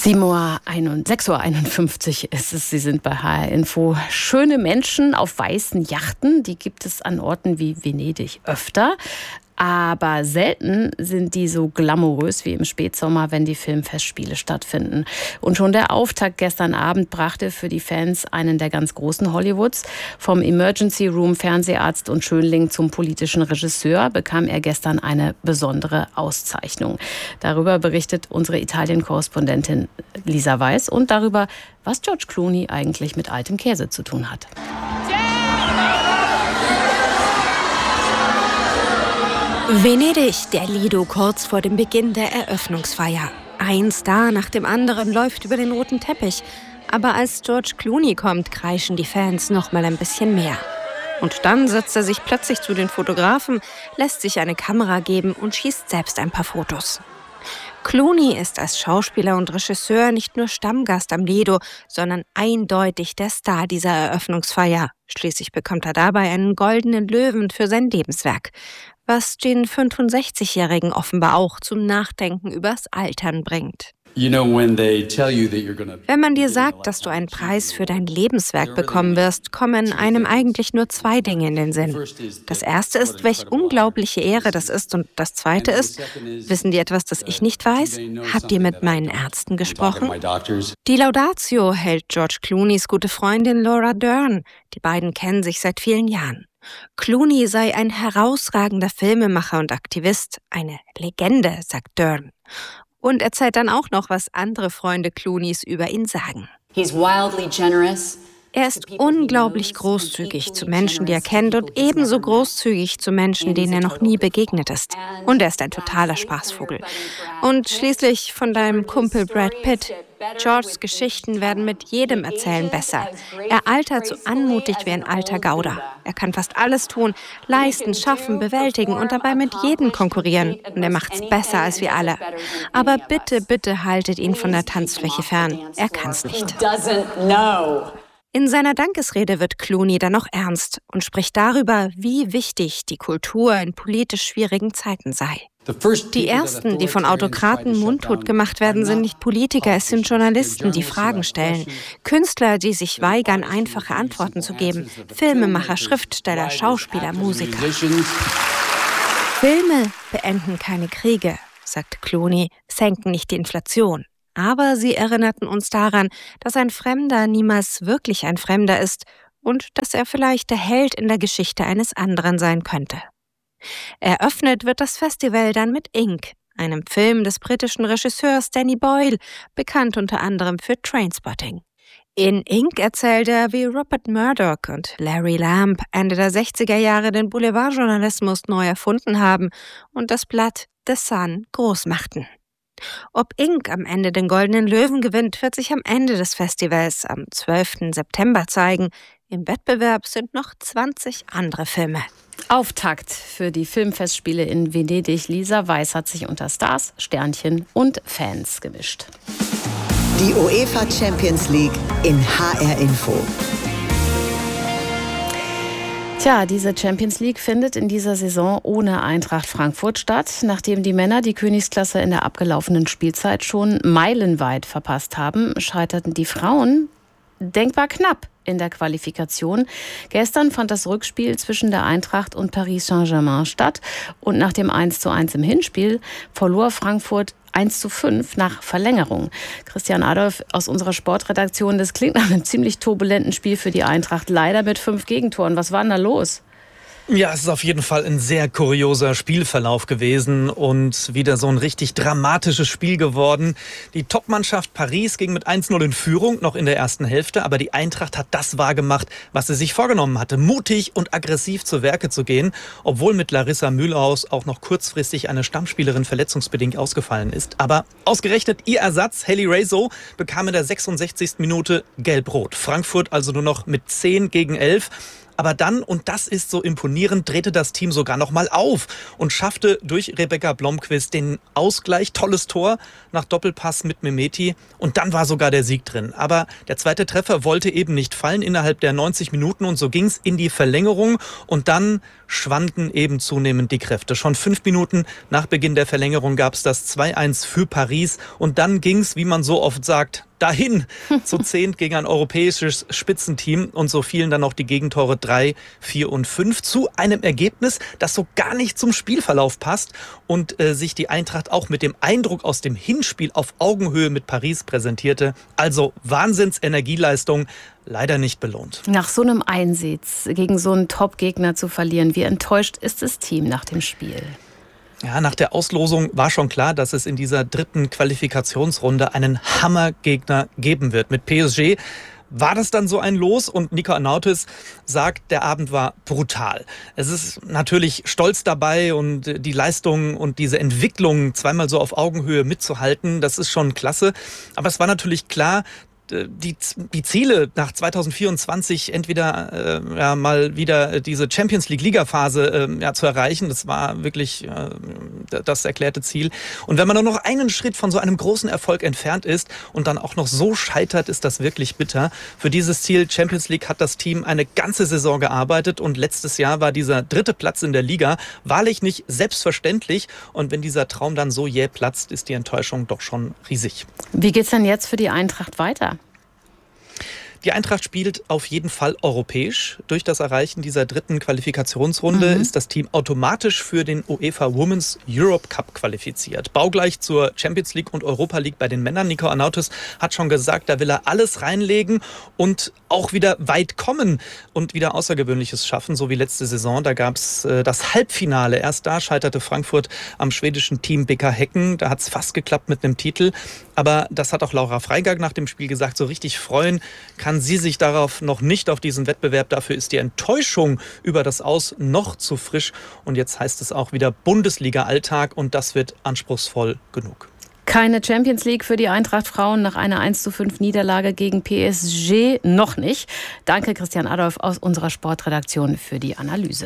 6:51 Uhr ist es. Sie sind bei HR Info. Schöne Menschen auf weißen Yachten, die gibt es an Orten wie Venedig öfter. Aber selten sind die so glamourös wie im Spätsommer, wenn die Filmfestspiele stattfinden. Und schon der Auftakt gestern Abend brachte für die Fans einen der ganz großen Hollywoods. Vom Emergency Room Fernseharzt und Schönling zum politischen Regisseur bekam er gestern eine besondere Auszeichnung. Darüber berichtet unsere Italien-Korrespondentin Lisa Weiß und darüber, was George Clooney eigentlich mit altem Käse zu tun hat. Venedig, der Lido kurz vor dem Beginn der Eröffnungsfeier. Ein Star nach dem anderen läuft über den roten Teppich. Aber als George Clooney kommt, kreischen die Fans noch mal ein bisschen mehr. Und dann setzt er sich plötzlich zu den Fotografen, lässt sich eine Kamera geben und schießt selbst ein paar Fotos. Clooney ist als Schauspieler und Regisseur nicht nur Stammgast am Lido, sondern eindeutig der Star dieser Eröffnungsfeier. Schließlich bekommt er dabei einen goldenen Löwen für sein Lebenswerk, was den 65-Jährigen offenbar auch zum Nachdenken übers Altern bringt. Wenn man dir sagt, dass du einen Preis für dein Lebenswerk bekommen wirst, kommen einem eigentlich nur zwei Dinge in den Sinn. Das erste ist, welch unglaubliche Ehre das ist, und das zweite ist, wissen die etwas, das ich nicht weiß? Habt ihr mit meinen Ärzten gesprochen? Die Laudatio hält George Clooneys gute Freundin Laura Dern. Die beiden kennen sich seit vielen Jahren. Clooney sei ein herausragender Filmemacher und Aktivist, eine Legende, sagt Dern. Und erzählt dann auch noch, was andere Freunde Clooneys über ihn sagen. Er ist unglaublich großzügig zu Menschen, die er kennt, und ebenso großzügig zu Menschen, denen er noch nie begegnet ist. Und er ist ein totaler Spaßvogel. Und schließlich von deinem Kumpel Brad Pitt. Georges Geschichten werden mit jedem Erzählen besser. Er altert so anmutig wie ein alter Gauder. Er kann fast alles tun, leisten, schaffen, bewältigen und dabei mit jedem konkurrieren. Und er macht's besser als wir alle. Aber bitte, bitte haltet ihn von der Tanzfläche fern. Er kann's nicht. In seiner Dankesrede wird Clooney dann noch ernst und spricht darüber, wie wichtig die Kultur in politisch schwierigen Zeiten sei. Die ersten, die von Autokraten mundtot gemacht werden, sind nicht Politiker, es sind Journalisten, die Fragen stellen. Künstler, die sich weigern, einfache Antworten zu geben. Filmemacher, Schriftsteller, Schauspieler, Musiker. Filme beenden keine Kriege, sagt Clooney, senken nicht die Inflation. Aber sie erinnerten uns daran, dass ein Fremder niemals wirklich ein Fremder ist und dass er vielleicht der Held in der Geschichte eines anderen sein könnte. Eröffnet wird das Festival dann mit Ink, einem Film des britischen Regisseurs Danny Boyle, bekannt unter anderem für Trainspotting. In Ink erzählt er, wie Rupert Murdoch und Larry Lamb Ende der 60er Jahre den Boulevardjournalismus neu erfunden haben und das Blatt The Sun groß machten. Ob Ink am Ende den Goldenen Löwen gewinnt, wird sich am Ende des Festivals am 12. September zeigen. Im Wettbewerb sind noch 20 andere Filme. Auftakt für die Filmfestspiele in Venedig. Lisa Weiß hat sich unter Stars, Sternchen und Fans gemischt. Die UEFA Champions League in HR Info. Tja, diese Champions League findet in dieser Saison ohne Eintracht Frankfurt statt. Nachdem die Männer die Königsklasse in der abgelaufenen Spielzeit schon meilenweit verpasst haben, scheiterten die Frauen denkbar knapp in der Qualifikation. Gestern fand das Rückspiel zwischen der Eintracht und Paris Saint-Germain statt. Und nach dem 1:1 im Hinspiel verlor Frankfurt 1:5 nach Verlängerung. Christian Adolf aus unserer Sportredaktion, das klingt nach einem ziemlich turbulenten Spiel für die Eintracht. Leider mit 5 Gegentoren. Was war denn da los? Ja, es ist auf jeden Fall ein sehr kurioser Spielverlauf gewesen und wieder so ein richtig dramatisches Spiel geworden. Die Topmannschaft Paris ging mit 1:0 in Führung, noch in der ersten Hälfte, aber die Eintracht hat das wahrgemacht, was sie sich vorgenommen hatte, mutig und aggressiv zu Werke zu gehen, obwohl mit Larissa Mühlhaus auch noch kurzfristig eine Stammspielerin verletzungsbedingt ausgefallen ist. Aber ausgerechnet ihr Ersatz, Hayley Raso, bekam in der 66. Minute gelb-rot. Frankfurt also nur noch mit 10 gegen 11. Aber dann, und das ist so imponierend, drehte das Team sogar noch mal auf und schaffte durch Rebecca Blomqvist den Ausgleich. Tolles Tor nach Doppelpass mit Mehmeti. Und dann war sogar der Sieg drin. Aber der zweite Treffer wollte eben nicht fallen innerhalb der 90 Minuten. Und so ging es in die Verlängerung. Und dann schwanden eben zunehmend die Kräfte. Schon 5 Minuten nach Beginn der Verlängerung gab es das 2-1 für Paris. Und dann ging es, wie man so oft sagt, dahin zu 10 gegen ein europäisches Spitzenteam. Und so fielen dann noch die Gegentore 3, 4 und 5 zu einem Ergebnis, das so gar nicht zum Spielverlauf passt und sich die Eintracht auch mit dem Eindruck aus dem Hinspiel auf Augenhöhe mit Paris präsentierte. Also Wahnsinns-Energieleistung, leider nicht belohnt. Nach so einem Einsatz gegen so einen Top-Gegner zu verlieren, wie enttäuscht ist das Team nach dem Spiel? Ja, nach der Auslosung war schon klar, dass es in dieser dritten Qualifikationsrunde einen Hammergegner geben wird. Mit PSG war das dann so ein Los und Nico Arnautis sagt, der Abend war brutal. Es ist natürlich Stolz dabei und die Leistung und diese Entwicklung zweimal so auf Augenhöhe mitzuhalten, das ist schon klasse. Aber es war natürlich klar, die Ziele nach 2024 entweder mal wieder diese Champions League Ligaphase zu erreichen, das war wirklich das erklärte Ziel. Und wenn man nur noch einen Schritt von so einem großen Erfolg entfernt ist und dann auch noch so scheitert, ist das wirklich bitter. Für dieses Ziel Champions League hat das Team eine ganze Saison gearbeitet und letztes Jahr war dieser 3. Platz in der Liga wahrlich nicht selbstverständlich. Und wenn dieser Traum dann so jäh platzt, ist die Enttäuschung doch schon riesig. Wie geht's denn jetzt für die Eintracht weiter? Die Eintracht spielt auf jeden Fall europäisch. Durch das Erreichen dieser dritten Qualifikationsrunde ist das Team automatisch für den UEFA Women's Europe Cup qualifiziert. Baugleich zur Champions League und Europa League bei den Männern. Nico Arnautis hat schon gesagt, da will er alles reinlegen und auch wieder weit kommen und wieder Außergewöhnliches schaffen, so wie letzte Saison. Da gab es das Halbfinale. Erst da scheiterte Frankfurt am schwedischen Team BK Häcken. Da hat es fast geklappt mit einem Titel. Aber das hat auch Laura Freigang nach dem Spiel gesagt, so richtig freuen kann sie sich darauf noch nicht, auf diesen Wettbewerb. Dafür ist die Enttäuschung über das Aus noch zu frisch. Und jetzt heißt es auch wieder Bundesliga-Alltag und das wird anspruchsvoll genug. Keine Champions League für die Eintracht Frauen nach einer 1:5 Niederlage gegen PSG. Noch nicht. Danke Christian Adolf aus unserer Sportredaktion für die Analyse.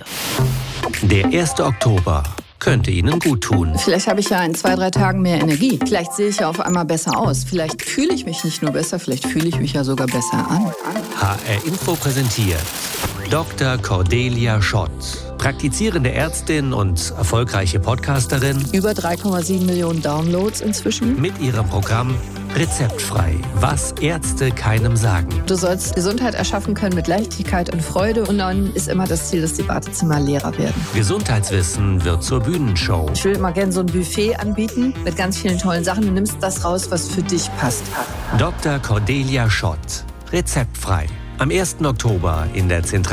Der 1. Oktober könnte Ihnen gut tun. Vielleicht habe ich ja in 2-3 Tagen mehr Energie. Vielleicht sehe ich ja auf einmal besser aus. Vielleicht fühle ich mich nicht nur besser, vielleicht fühle ich mich ja sogar besser an. HR Info präsentiert Dr. Cordelia Schott. Praktizierende Ärztin und erfolgreiche Podcasterin. Über 3,7 Millionen Downloads inzwischen. Mit ihrem Programm Rezeptfrei, was Ärzte keinem sagen. Du sollst Gesundheit erschaffen können mit Leichtigkeit und Freude. Und dann ist immer das Ziel, dass die Wartezimmer leerer werden. Gesundheitswissen wird zur Bühnenshow. Ich will immer gerne so ein Buffet anbieten mit ganz vielen tollen Sachen. Du nimmst das raus, was für dich passt. Dr. Cordelia Schott. Rezeptfrei. Am 1. Oktober in der Zentrale.